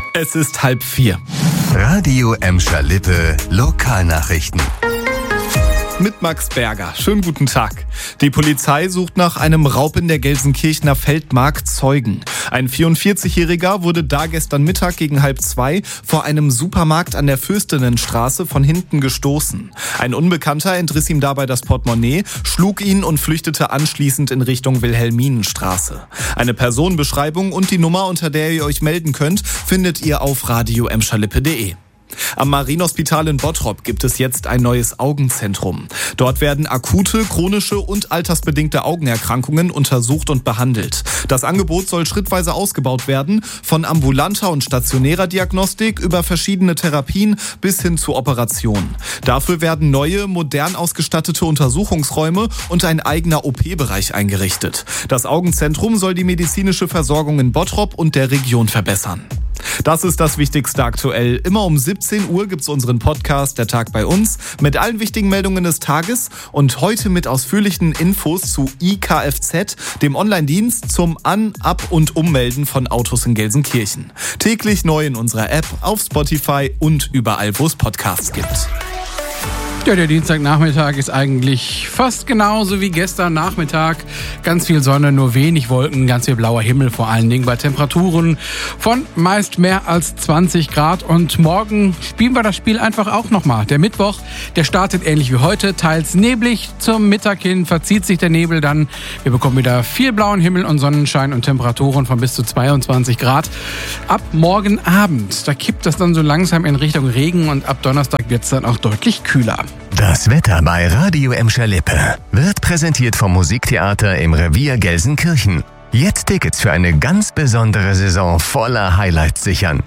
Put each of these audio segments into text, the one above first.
Es ist 3:30. Radio Emscher-Lippe Lokalnachrichten. Mit Max Berger. Schönen guten Tag. Die Polizei sucht nach einem Raub in der Gelsenkirchener Feldmark Zeugen. Ein 44-Jähriger wurde da gestern Mittag gegen 1:30 vor einem Supermarkt an der Fürstinnenstraße von hinten gestoßen. Ein Unbekannter entriss ihm dabei das Portemonnaie, schlug ihn und flüchtete anschließend in Richtung Wilhelminenstraße. Eine Personenbeschreibung und die Nummer, unter der ihr euch melden könnt, findet ihr auf radioemscherlippe.de. Am Marienhospital in Bottrop gibt es jetzt ein neues Augenzentrum. Dort werden akute, chronische und altersbedingte Augenerkrankungen untersucht und behandelt. Das Angebot soll schrittweise ausgebaut werden, von ambulanter und stationärer Diagnostik über verschiedene Therapien bis hin zu Operationen. Dafür werden neue, modern ausgestattete Untersuchungsräume und ein eigener OP-Bereich eingerichtet. Das Augenzentrum soll die medizinische Versorgung in Bottrop und der Region verbessern. Das ist das Wichtigste aktuell. Immer um 17 Uhr gibt's unseren Podcast Der Tag bei uns mit allen wichtigen Meldungen des Tages und heute mit ausführlichen Infos zu iKFZ, dem Online-Dienst zum An-, Ab- und Ummelden von Autos in Gelsenkirchen. Täglich neu in unserer App, auf Spotify und überall, wo es Podcasts gibt. Ja, der Dienstagnachmittag ist eigentlich fast genauso wie gestern Nachmittag. Ganz viel Sonne, nur wenig Wolken, ganz viel blauer Himmel, vor allen Dingen bei Temperaturen von meist mehr als 20 Grad. Und morgen spielen wir das Spiel einfach auch nochmal. Der Mittwoch, der startet ähnlich wie heute, teils neblig. Zum Mittag hin verzieht sich der Nebel dann. Wir bekommen wieder viel blauen Himmel und Sonnenschein und Temperaturen von bis zu 22 Grad. Ab morgen Abend, da kippt das dann so langsam in Richtung Regen und ab Donnerstag wird es dann auch deutlich kühler. Das Wetter bei Radio Emscher-Lippe wird präsentiert vom Musiktheater im Revier Gelsenkirchen. Jetzt Tickets für eine ganz besondere Saison voller Highlights sichern.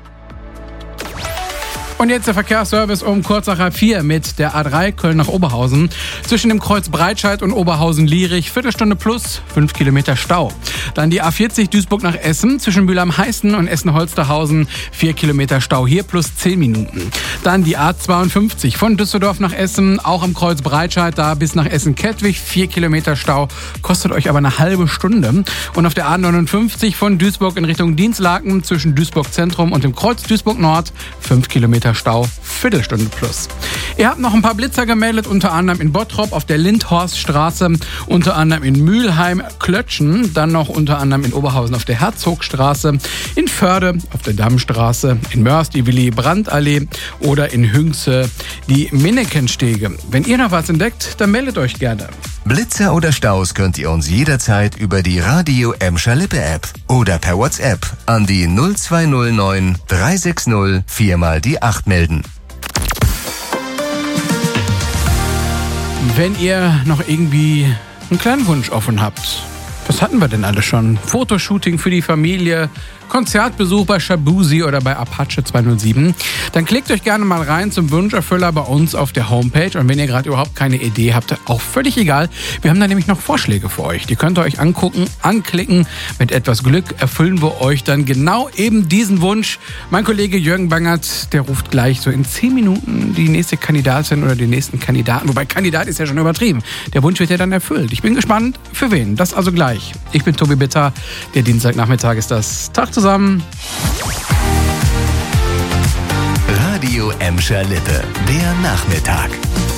Und jetzt der Verkehrsservice um kurz nach 3:30 mit der A3 Köln nach Oberhausen. Zwischen dem Kreuz Breitscheid und Oberhausen-Lierich, Viertelstunde plus, 5 Kilometer Stau. Dann die A40 Duisburg nach Essen, zwischen Mülheim-Heißen und Essen-Holsterhausen, 4 Kilometer Stau hier plus 10 Minuten. Dann die A52 von Düsseldorf nach Essen, auch am Kreuz Breitscheid, da bis nach Essen-Kettwig, 4 Kilometer Stau, kostet euch aber eine halbe Stunde. Und auf der A59 von Duisburg in Richtung Dienstlaken, zwischen Duisburg Zentrum und dem Kreuz Duisburg Nord, 5 Kilometer Stau, Viertelstunde plus. Ihr habt noch ein paar Blitzer gemeldet, unter anderem in Bottrop auf der Lindhorststraße, unter anderem in Mülheim-Klötschen, dann noch unter anderem in Oberhausen auf der Herzogstraße, in Förde auf der Dammstraße, in Mörs die Willy-Brandt-Allee oder in Hünxe die Minnekenstege. Wenn ihr noch was entdeckt, dann meldet euch gerne. Blitzer oder Staus könnt ihr uns jederzeit über die Radio Emscher-Lippe-App oder per WhatsApp an die 0209 360 4 die 8 melden. Wenn ihr noch irgendwie einen kleinen Wunsch offen habt, was hatten wir denn alle schon? Fotoshooting für die Familie, Konzertbesuch bei Shabuzi oder bei Apache 207, dann klickt euch gerne mal rein zum Wunscherfüller bei uns auf der Homepage. Und wenn ihr gerade überhaupt keine Idee habt, auch völlig egal. Wir haben da nämlich noch Vorschläge für euch. Die könnt ihr euch angucken, anklicken. Mit etwas Glück erfüllen wir euch dann genau eben diesen Wunsch. Mein Kollege Jürgen Bangert, der ruft gleich so in 10 Minuten die nächste Kandidatin oder den nächsten Kandidaten. Wobei Kandidat ist ja schon übertrieben. Der Wunsch wird ja dann erfüllt. Ich bin gespannt, für wen. Das also gleich. Ich bin Tobi Bitter. Der Dienstagnachmittag ist das. Tag zusammen. Radio Emscher-Lippe, der Nachmittag.